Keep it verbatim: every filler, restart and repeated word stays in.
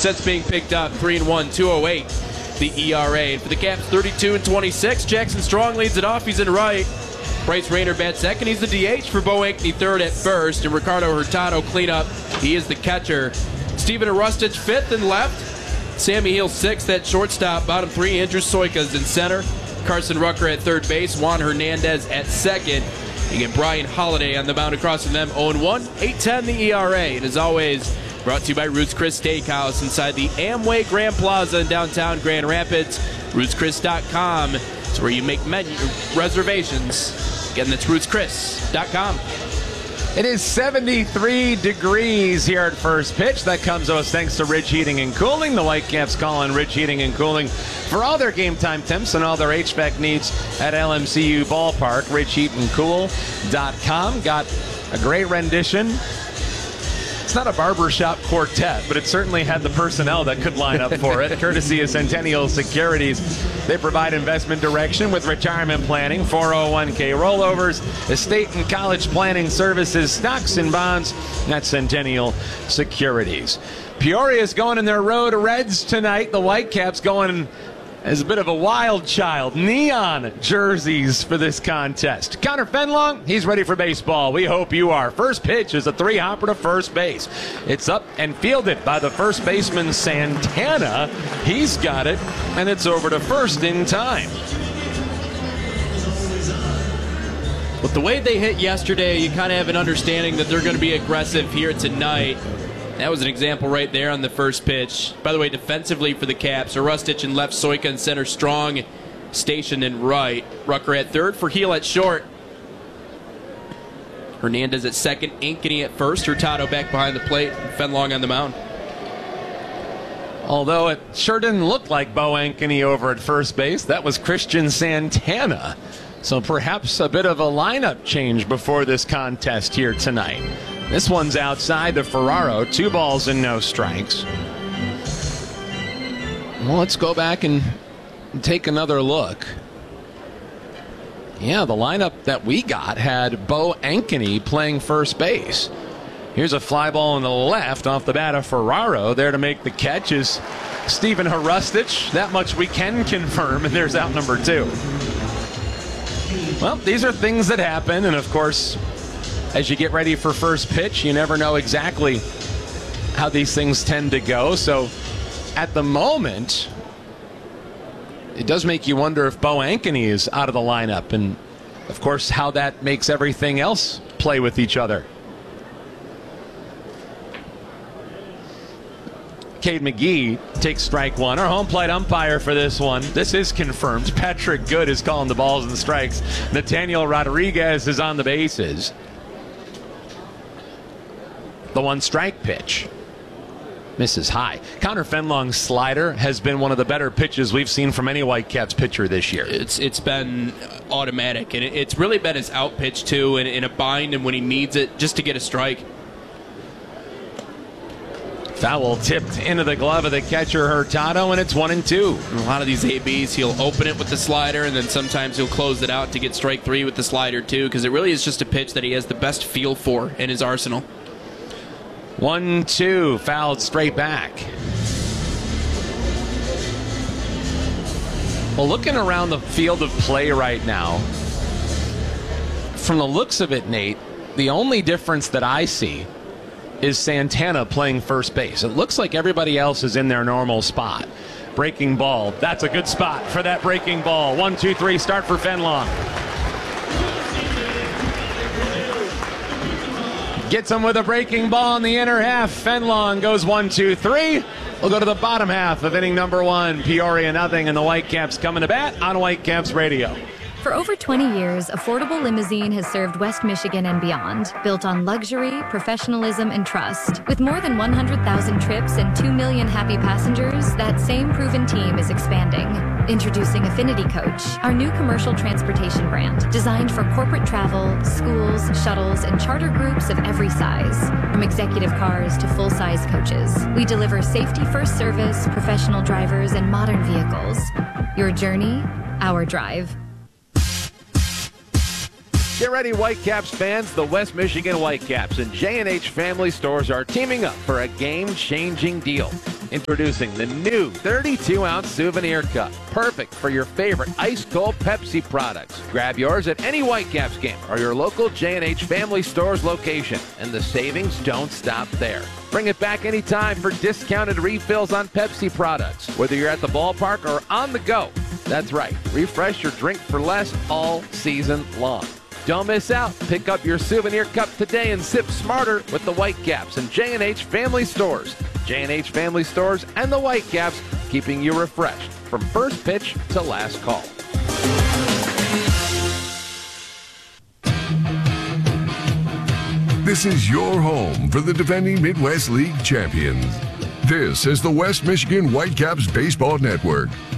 since being picked up. three and one, two oh eight the E R A. And for the Caps, thirty-two and twenty-six. Jackson Strong leads it off. He's in right. Bryce Rayner bats second. He's the D H for Bo Ankney third at first. And Ricardo Hurtado cleanup. He is the catcher. Steven Arustich fifth and left. Sammy Hill sixth at shortstop. Bottom three, Andrew Soika's in center. Carson Rucker at third base. Juan Hernandez at second. You get Brian Holiday on the mound across from them. oh and one, eight ten the E R A. And as always, brought to you by Ruth's Chris Steakhouse inside the Amway Grand Plaza in downtown Grand Rapids. Ruths Chris dot com is where you make menu reservations. Again, that's Ruths Chris dot com. It is seventy-three degrees here at first pitch. That comes to us thanks to Ridge Heating and Cooling. The Whitecaps call on Ridge Heating and Cooling for all their game time temps and all their H V A C needs at L M C U Ballpark. ridge heat and cool dot com. Got a great rendition. It's not a barbershop quartet, but it certainly had the personnel that could line up for it, courtesy of Centennial Securities. They provide investment direction with retirement planning, four oh one k rollovers, estate and college planning services, stocks and bonds. That's Centennial Securities. Peoria's going in their road Reds tonight. The Whitecaps going as a bit of a wild child. Neon jerseys for this contest. Connor Fenlong, he's ready for baseball. We hope you are. First pitch is a three-hopper to first base. It's up and fielded by the first baseman, Santana. He's got it, and it's over to first in time. With the way they hit yesterday, you kind of have an understanding that they're going to be aggressive here tonight. That was an example right there on the first pitch. By the way, defensively for the Caps, Arustich in left, Soika in center, Strong stationed in right. Rucker at third, for Heel at short. Hernandez at second, Ankeny at first, Hurtado back behind the plate, Fenlong on the mound. Although it sure didn't look like Bo Ankeny over at first base, that was Christian Santana. So perhaps a bit of a lineup change before this contest here tonight. This one's outside to Ferraro. Two balls and no strikes. Well, let's go back and take another look. Yeah, the lineup that we got had Bo Ankeny playing first base. Here's a fly ball on the left off the bat of Ferraro. There to make the catch is Steven Arustich. That much we can confirm, and there's out number two. Well, these are things that happen, and of course, as you get ready for first pitch, you never know exactly how these things tend to go. So at the moment, it does make you wonder if Bo Ankeny is out of the lineup, and of course how that makes everything else play with each other. Cade McGee takes strike one. Our home plate umpire for this one. This is confirmed. Patrick Good is calling the balls and the strikes. Nathaniel Rodriguez is on the bases. The one strike pitch misses high. Connor Fenlong's slider has been one of the better pitches we've seen from any Whitecaps pitcher this year. It's it's been automatic, and it's really been his out pitch too, and in a bind and when he needs it just to get a strike. Foul tipped into the glove of the catcher Hurtado, and it's one and two. A lot of these A Bs, he'll open it with the slider, and then sometimes he'll close it out to get strike three with the slider too, because it really is just a pitch that he has the best feel for in his arsenal. One, two, fouled straight back. Well, looking around the field of play right now, from the looks of it, Nate, the only difference that I see is Santana playing first base. It looks like everybody else is in their normal spot. Breaking ball. That's a good spot for that breaking ball. One, two, three, start for Fenlong. Gets him with a breaking ball in the inner half. Fenlong goes one, two, three. We'll go to the bottom half of inning number one. Peoria nothing, and the Whitecaps coming to bat on Whitecaps Radio. For over twenty years, Affordable Limousine has served West Michigan and beyond, built on luxury, professionalism, and trust. With more than one hundred thousand trips and two million happy passengers, that same proven team is expanding. Introducing Affinity Coach, our new commercial transportation brand, designed for corporate travel, schools, shuttles, and charter groups of every size. From executive cars to full-size coaches, we deliver safety-first service, professional drivers, and modern vehicles. Your journey, our drive. Get ready, Whitecaps fans. The West Michigan Whitecaps and J and H Family Stores are teaming up for a game-changing deal. Introducing the new thirty-two ounce souvenir cup. Perfect for your favorite ice-cold Pepsi products. Grab yours at any Whitecaps game or your local J and H Family Stores location. And the savings don't stop there. Bring it back anytime for discounted refills on Pepsi products. Whether you're at the ballpark or on the go. That's right. Refresh your drink for less all season long. Don't miss out. Pick up your souvenir cup today and sip smarter with the Whitecaps and J and H Family Stores. J and H Family Stores and the Whitecaps, keeping you refreshed from first pitch to last call. This is your home for the defending Midwest League champions. This is the West Michigan Whitecaps Baseball Network.